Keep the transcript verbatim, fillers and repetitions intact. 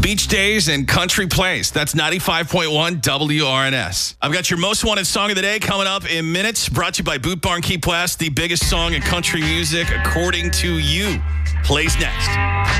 Beach Days and Country Place. That's ninety-five point one W R N S. I've got your most wanted song of the day coming up in minutes. Brought to you by Boot Barn Key West. The biggest song in country music, according to you, plays next.